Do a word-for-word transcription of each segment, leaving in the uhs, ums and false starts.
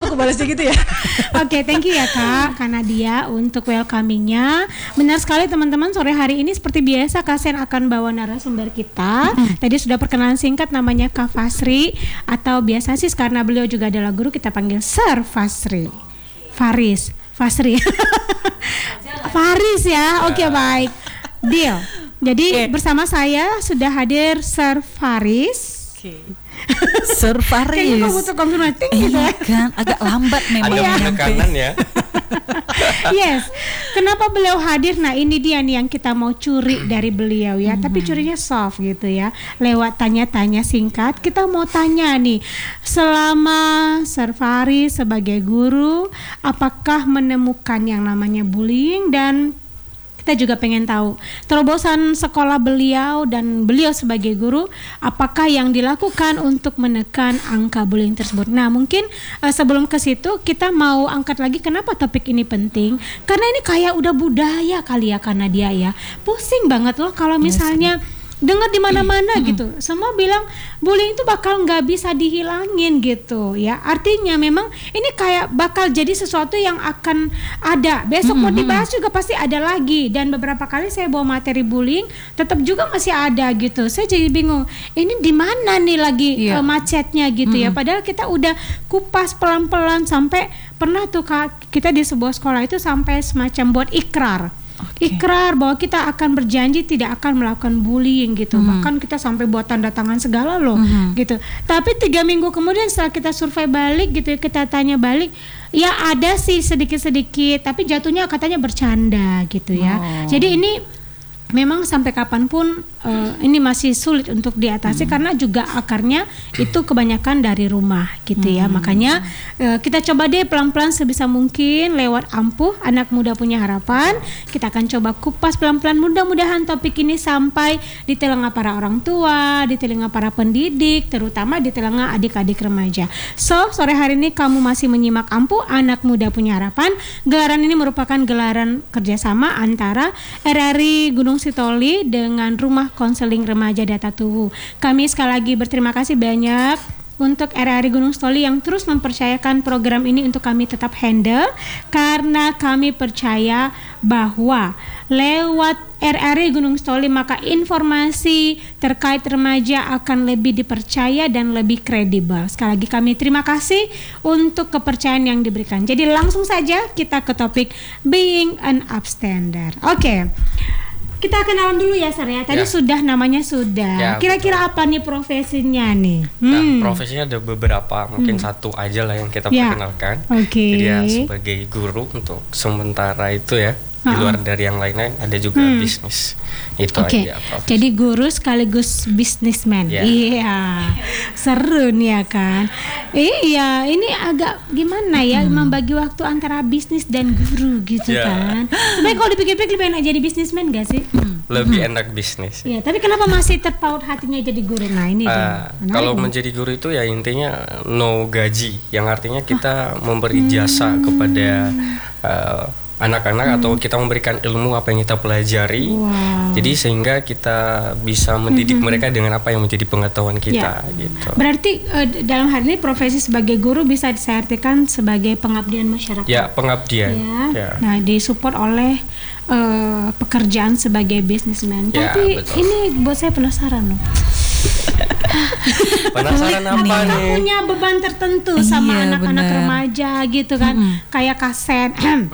aku balasnya gitu ya. Oke, okay, thank you ya Kak, Kak Nadia untuk welcomingnya. Benar sekali teman-teman, sore hari ini seperti biasa Kak Sen akan bawa narasumber kita. Mm-hmm. Tadi sudah perkenalan singkat, namanya Kak Fasri, atau biasa sih karena beliau juga adalah guru kita panggil Sir Fasri. Faris, Fasri. Faris ya, oke okay, baik. Deal. Jadi okay. bersama saya sudah hadir Sir Faris. Oke. Okay. Sir Faris. Kayaknya kamu butuh konfirmasi gitu ya. Kan agak lambat memang. Ada penekanan ya. Yes. Kenapa beliau hadir? Nah, ini dia nih yang kita mau curi dari beliau ya. Mm-hmm. Tapi curinya soft gitu ya. Lewat tanya-tanya singkat, kita mau tanya nih, selama Sir Faris sebagai guru, apakah menemukan yang namanya bullying? Dan kita juga pengen tahu terobosan sekolah beliau dan beliau sebagai guru, apakah yang dilakukan untuk menekan angka bullying tersebut. Nah, mungkin uh, sebelum ke situ kita mau angkat lagi kenapa topik ini penting, karena ini kayak udah budaya kali ya, karena dia ya pusing banget loh kalau misalnya yes. dengar di mana-mana mm-hmm. gitu, semua bilang bullying itu bakal nggak bisa dihilangin gitu ya. Artinya memang ini kayak bakal jadi sesuatu yang akan ada. Besok mm-hmm. mau dibahas juga pasti ada lagi. Dan beberapa kali saya bawa materi bullying, tetap juga masih ada gitu. Saya jadi bingung, ini di mana nih lagi yeah. uh, macetnya gitu mm-hmm. ya. Padahal kita udah kupas pelan-pelan sampai pernah tuh Kak, kita di sebuah sekolah itu sampai semacam buat ikrar. Okay. Ikrar bahwa kita akan berjanji tidak akan melakukan bullying gitu. Mm-hmm. Bahkan kita sampai buat tanda tangan segala loh mm-hmm. gitu. Tapi tiga minggu kemudian setelah kita survei balik gitu, kita tanya balik, ya ada sih sedikit-sedikit, tapi jatuhnya katanya bercanda gitu ya. Oh. Jadi ini memang sampai kapanpun uh, ini masih sulit untuk diatasi hmm. karena juga akarnya itu kebanyakan dari rumah gitu ya. Hmm. Makanya uh, kita coba deh pelan-pelan sebisa mungkin lewat Ampuh Anak Muda Punya Harapan. Kita akan coba kupas pelan-pelan, mudah-mudahan topik ini sampai di telinga para orang tua, di telinga para pendidik, terutama di telinga adik-adik remaja. So, sore hari ini kamu masih menyimak Ampuh Anak Muda Punya Harapan. Gelaran ini merupakan gelaran kerjasama antara R R I Gunung Sitoli dengan Rumah Konseling Remaja Data Tuwu. Kami sekali lagi berterima kasih banyak untuk R R I Gunung Sitoli yang terus mempercayakan program ini untuk kami tetap handle, karena kami percaya bahwa lewat R R I Gunung Sitoli maka informasi terkait remaja akan lebih dipercaya dan lebih kredibel. Sekali lagi kami terima kasih untuk kepercayaan yang diberikan. Jadi langsung saja kita ke topik being an upstander. Oke. Okay. Kita kenalan dulu ya Sir ya. Tadi ya. Sudah namanya sudah. Ya, Kira-kira betul. Apa nih profesinya nih? Hmm. Nah, profesinya ada beberapa, mungkin hmm. satu aja lah yang kita ya. perkenalkan. Oke. Okay. Jadi ya sebagai guru untuk sementara itu ya. Di luar dari yang lain-lain ada juga hmm. bisnis. Itu okay. aja profesi. Jadi guru sekaligus bisnismen. Iya. Yeah. Seru nih ya kan. Iya, ini agak gimana ya hmm. membagi waktu antara bisnis dan guru gitu yeah. kan. Sebenarnya kalau dipikir-pikir lebih enak jadi bisnismen gak sih? Hmm. Lebih enak bisnis. Iya, tapi kenapa masih terpaut hatinya jadi guru? Nah, ini uh, kalau menjadi guru itu ya intinya no gaji, yang artinya kita memberi jasa hmm. kepada uh, anak-anak hmm. atau kita memberikan ilmu apa yang kita pelajari. Wow. Jadi sehingga kita bisa mendidik hmm. mereka dengan apa yang menjadi pengetahuan kita ya. Gitu. Berarti uh, dalam hal ini profesi sebagai guru bisa saya artikan sebagai pengabdian masyarakat. Ya, pengabdian. Ya. Ya. Nah, disupport oleh uh, pekerjaan sebagai bisnismen. Ya, tapi betul. Ini buat saya penasaran loh. Penasaran apa nih? Kita punya beban tertentu sama iya, anak-anak bener. Remaja gitu kan, hmm. kayak kaset.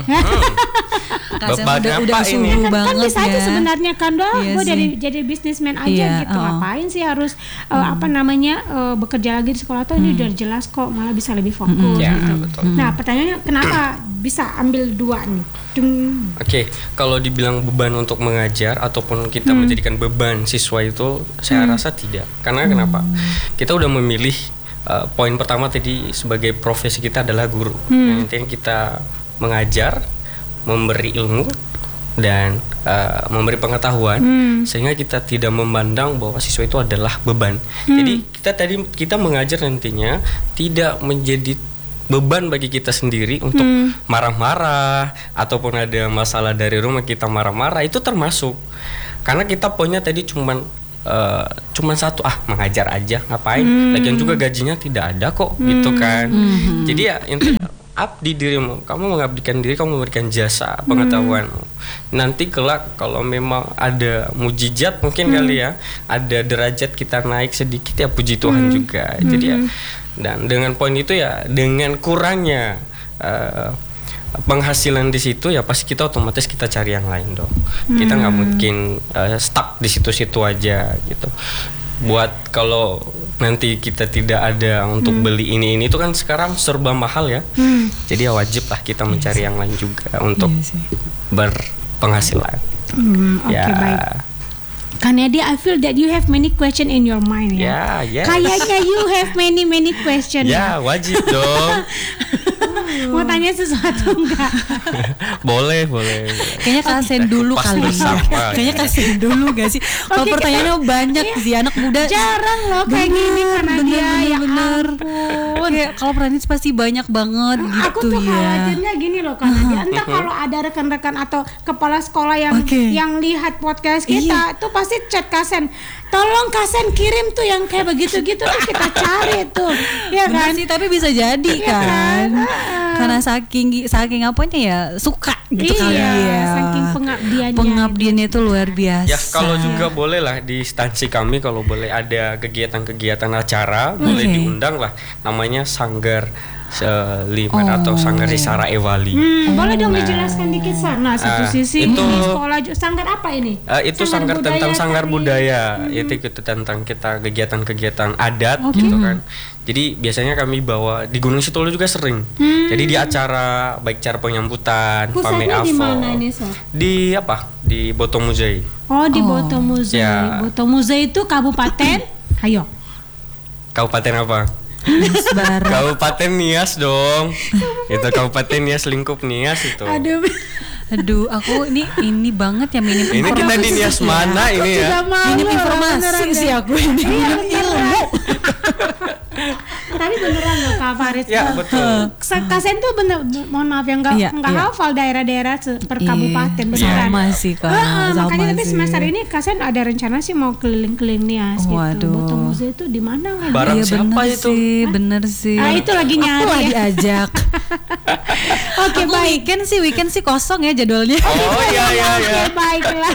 Beban udah, udah ini? Kan, banget kan bisa ya. aja sebenarnya kan, doh, iya gue jadi jadi bisnismen aja iya, gitu. oh. Ngapain sih harus uh, hmm. apa namanya uh, bekerja lagi di sekolah tuh? Ini hmm. udah jelas kok, malah bisa lebih fokus. Hmm. Ya, gitu. betul. Nah, pertanyaannya kenapa bisa ambil dua nih? Oke, okay, kalau dibilang beban untuk mengajar ataupun kita hmm. menjadikan beban siswa itu, saya hmm. rasa tidak. Karena hmm. kenapa? Kita udah memilih uh, poin pertama tadi sebagai profesi kita adalah guru. Hmm. Intinya kita mengajar, memberi ilmu dan uh, memberi pengetahuan, hmm. sehingga kita tidak memandang bahwa siswa itu adalah beban. Hmm. Jadi kita tadi kita mengajar nantinya tidak menjadi beban bagi kita sendiri untuk hmm. marah-marah ataupun ada masalah dari rumah kita marah-marah, itu termasuk. Karena kita poinnya tadi cuman uh, cuman satu, ah mengajar aja ngapain, hmm. lagian juga gajinya tidak ada kok, hmm. gitu kan. Hmm. Jadi ya intinya abdi dirimu, kamu mengabdikan diri, kamu memberikan jasa pengetahuanmu. Nanti kelak kalau memang ada mujizat mungkin hmm. kali ya, ada derajat kita naik sedikit ya puji Tuhan hmm. juga. Jadi ya, dan dengan poin itu ya, dengan kurangnya uh, penghasilan di situ ya pasti kita otomatis kita cari yang lain dong. Hmm. Kita nggak mungkin uh, stuck di situ-situ aja gitu. Buat kalau nanti kita tidak ada untuk hmm. beli ini ini itu kan sekarang serba mahal ya. Hmm. Jadi ya wajib lah kita mencari yes. yang lain juga untuk yes. berpenghasilan. Hmm, Oke okay, ya. Baik. Kanedi, I feel that you have many question in your mind ya. Yeah, yes. Kayaknya you have many many question. Ya, wajib dong. Mau tanya sesuatu enggak? Boleh, boleh. Kayaknya kasihin dulu kali. Kayaknya kasihin dulu gak sih? Kalau okay, pertanyaannya kita, banyak iya, sih anak muda. Jarang loh kayak bener, gini karena bener, dia bener, ya bener. Ampun. Kayak kalau pertanyaan pasti banyak banget gitu ya. Aku tuh khawatirnya gini loh karena dia entah kalau ada rekan-rekan atau kepala sekolah yang okay. yang lihat podcast kita iya. tuh pasti chat Kasen. Tolong Kasen kirim tuh yang kayak begitu-gitu tuh kita cari tuh. Ya kan? Sih, tapi bisa jadi ya kan. kan? Karena saking saking apanya ya suka gitu iya, kali ya. Saking pengabdiannya. Pengabdiannya itu luar biasa. Ya kalau juga boleh lah di instansi kami kalau boleh ada kegiatan-kegiatan acara okay. boleh diundang lah. Namanya Sanggar Seliman oh. atau Sanggar Risara Ewali. Hmm, boleh dong nah, dijelaskan dikit sana satu uh, sisi itu, di sekolah sanggar apa ini? Uh, itu sanggar, sanggar tentang sanggar tari. budaya. Hmm. Itu itu tentang kita kegiatan-kegiatan adat okay. gitu kan. Jadi biasanya kami bawa di Gunung Sitolo juga sering. Hmm. Jadi di acara baik cara penyambutan, Pame Afo. Di mana ini, so? Di apa? Di Botomuzei. Oh, di oh. Botomuzei. Ya. Botomuzei itu kabupaten. Ayo. Kabupaten apa? Kabupaten Nias dong. Itu Kabupaten Nias, lingkup Nias itu. Aduh. Aduh, aku ini ini banget ya minim ini informasi. Ini kita di Nias mana aku ini ya? Minim informasi sih aku ini. Iya, ilmu. Tapi beneran loh Kak Farid. Ya betul. Kasen tuh bener, mohon maaf ya nggak iya, nggak iya. hafal daerah-daerah per kabupaten iya, beneran. Sama sih Kak. Uh, sama makanya tapi sih. semester ini Kasen ada rencana sih mau keliling-keliling Nias gitu. Botomuzei itu di mana lagi? Barang iya, siapa bener itu? Sih, bener sih. Ah itu lagi nyari. Aku lagi ajak. Oke okay, baik. Weekend sih weekend sih kosong ya jadwalnya. Oh iya iya iya. Oke baiklah.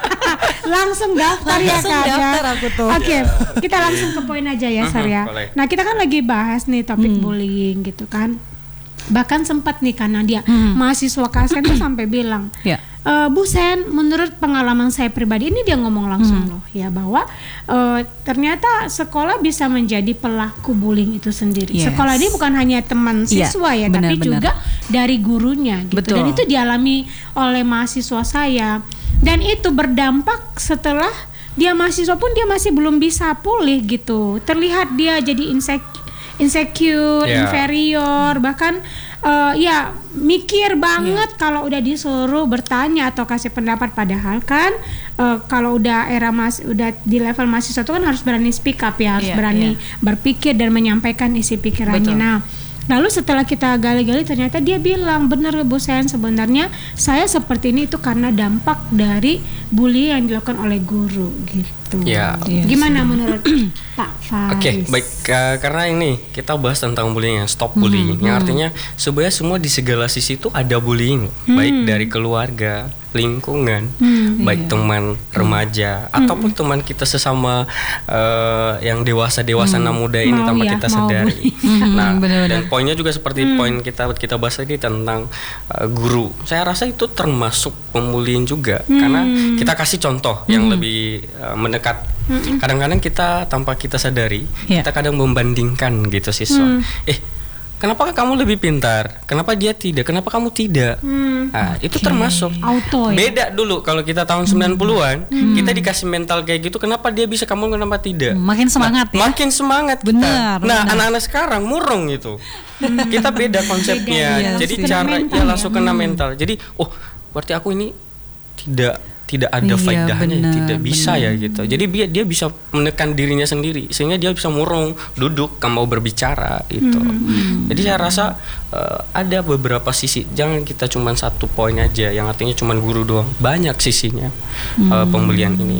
Langsung daftar ya Kak. Langsung daftar aku tuh. Oke, okay, kita langsung ke poin aja ya Sarya. Nah kita kan lagi bahas nih topik hmm. bullying gitu kan. Bahkan sempat nih karena dia hmm. mahasiswa Kasen tuh sampai bilang, ya. e, Bu Sen, menurut pengalaman saya pribadi ini dia ngomong langsung hmm. loh ya bahwa e, ternyata sekolah bisa menjadi pelaku bullying itu sendiri. Yes. Sekolah ini bukan hanya teman siswa ya, ya benar, tapi benar. juga dari gurunya gitu. Betul. Dan itu dialami oleh mahasiswa saya dan itu berdampak setelah dia mahasiswa pun dia masih belum bisa pulih gitu. Terlihat dia jadi insecure insecure, yeah. inferior, bahkan uh, ya mikir banget yeah. kalau udah disuruh bertanya atau kasih pendapat, padahal kan uh, kalau udah era mas udah di level mahasiswa itu kan harus berani speak up ya, harus yeah, berani yeah. berpikir dan menyampaikan isi pikirannya. Betul. Nah, lalu setelah kita gali-gali ternyata dia bilang, benar Bu Sen, sebenarnya saya seperti ini itu karena dampak dari bully yang dilakukan oleh guru gitu. Ya. Gimana menurut Pak Faris? Oke, okay, baik uh, karena ini kita bahas tentang bullying, stop bullying. Hmm, yang hmm. artinya sebenarnya semua di segala sisi itu ada bullying, hmm. baik dari keluarga, lingkungan, hmm, baik iya. teman remaja hmm. ataupun teman kita sesama uh, yang dewasa-dewasa hmm. anak muda ini mau tanpa ya, kita sadari. Nah, bener-bener. Dan poinnya juga seperti hmm. poin kita kita bahas tadi tentang uh, guru. Saya rasa itu termasuk pembulian juga hmm. karena kita kasih contoh hmm. yang lebih uh, mendekat. Hmm. Kadang-kadang kita tanpa kita sadari, yeah. kita kadang membandingkan gitu siswa. Hmm. Eh kenapa kamu lebih pintar? Kenapa dia tidak? Kenapa kamu tidak? Hmm. Nah, itu okay. termasuk auto ya? Beda dulu kalau kita tahun sembilan puluhan, hmm. kita dikasih mental kayak gitu, kenapa dia bisa, kamu kenapa tidak? Makin semangat nah, ya? Makin semangat kita. Benar, nah, benar. Anak-anak sekarang murung itu. Kita beda konsepnya. Beda, Jadi cara ya langsung kena hmm. mental. Jadi, oh, berarti aku ini tidak tidak ada iya, faedahnya, bener, tidak bisa bener. ya gitu. Jadi dia dia bisa menekan dirinya sendiri sehingga dia bisa murung, duduk, gak mau berbicara gitu. Hmm. Jadi saya rasa uh, ada beberapa sisi. Jangan kita cuma satu poin aja yang artinya cuma guru doang. Banyak sisinya hmm. uh, pembelian ini.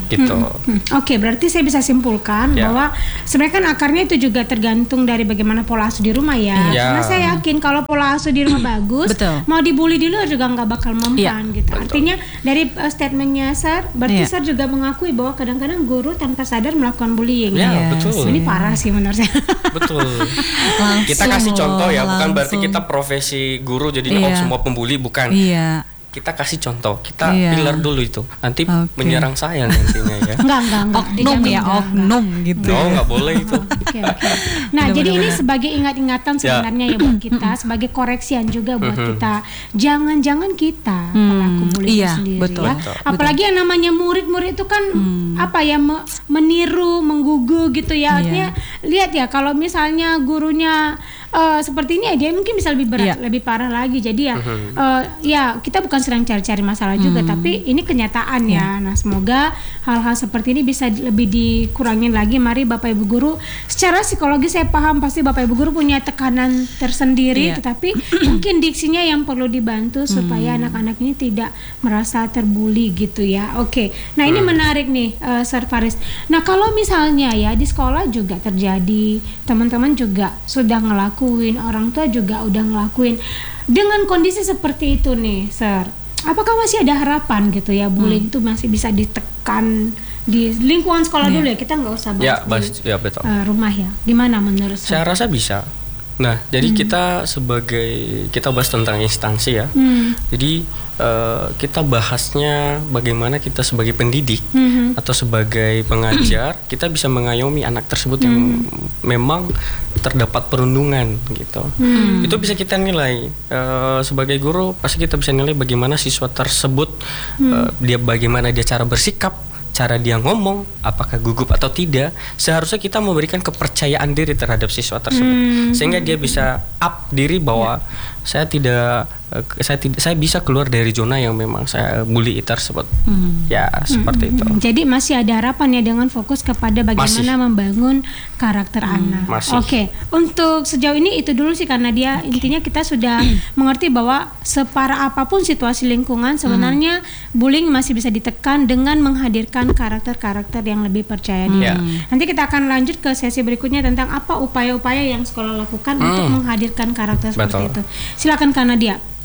gitu. Hmm, hmm. Oke, berarti saya bisa simpulkan Ya. bahwa sebenarnya kan akarnya itu juga tergantung dari bagaimana pola asuh di rumah ya. Ya. Karena saya yakin kalau pola asuh di rumah bagus, Betul. mau dibully di luar juga nggak bakal mempan gitu. Betul. Artinya dari uh, statementnya Sir, berarti Iya. Sir juga mengakui bahwa kadang-kadang guru tanpa sadar melakukan bullying. Ya, Yes. betul. Ini parah sih menurut saya. Betul. Langsung Kita kasih contoh ya, bukan berarti langsung. kita profesi guru jadinya oh Iya. semua pembuli, bukan. Iya. Kita kasih contoh, kita Iya. pilar dulu itu. Nanti Oke. menyerang saya nantinya ya. Enggak, enggak, enggak. Oknum Dijamin, ya, enggak, oknum gitu. No, nggak boleh itu. Oke, oke. Nah, Benar, jadi benar, ini benar. sebagai ingat-ingatan sebenarnya ya buat kita, sebagai koreksian juga buat kita. Jangan-jangan kita Hmm, pelaku bullying iya, sendiri betul. ya. Betul. Apalagi yang namanya murid-murid itu kan Hmm. apa ya me- meniru, menggugu gitu ya. Iya. Artinya lihat ya kalau misalnya gurunya eh, seperti ini ya dia mungkin bisa lebih berat, Iya. lebih parah lagi. Jadi ya eh, ya kita bukan sedang cari-cari masalah juga, Hmm. tapi ini kenyataan ya. Nah, semoga hal-hal seperti ini bisa di- lebih dikurangin lagi. Mari Bapak Ibu guru, secara psikologi saya paham pasti Bapak Ibu guru punya tekanan tersendiri, Iya. tetapi mungkin diksinya yang perlu dibantu supaya anak-anak ini tidak merasa terbuli gitu ya. Oke. Nah, ini menarik nih eh, Sir Faris. Nah, kalau misalnya ya di sekolah juga terjadi, teman-teman juga sudah ngelakuin, orang tua juga udah ngelakuin. Dengan kondisi seperti itu nih, Sir, apakah masih ada harapan gitu ya bullying itu masih bisa ditekan di lingkungan sekolah Iya. dulu ya? Kita nggak usah bahas Ya, di bas, ya betul. eh, rumah ya. Gimana menurut Saya Sir? rasa bisa. Nah, jadi kita sebagai kita bahas tentang instansi ya. Hmm. Jadi eh, kita bahasnya bagaimana kita sebagai pendidik Mhm. atau sebagai pengajar kita bisa mengayomi anak tersebut yang memang terdapat perundungan gitu. Hmm. Itu bisa kita nilai Eh, sebagai guru pasti kita bisa nilai bagaimana siswa tersebut eh, dia bagaimana dia cara bersikap, cara dia ngomong, apakah gugup atau tidak. Seharusnya kita memberikan kepercayaan diri terhadap siswa tersebut Hmm. sehingga dia bisa up diri bahwa saya tidak eh, saya tidak saya bisa keluar dari zona yang memang saya bully tersebut. Hmm. Ya, seperti itu. Hmm, Jadi masih ada harapan ya dengan fokus kepada bagaimana Masih. membangun karakter anak. masih. Oke, untuk sejauh ini itu dulu sih karena dia intinya kita sudah mengerti bahwa separah apapun situasi lingkungan sebenarnya bullying masih bisa ditekan dengan menghadirkan karakter-karakter yang lebih percaya diri. Ya. Nanti kita akan lanjut ke sesi berikutnya tentang apa upaya-upaya yang sekolah lakukan untuk Hmm. menghadirkan karakter seperti Betul. itu. Silakan Kanadia.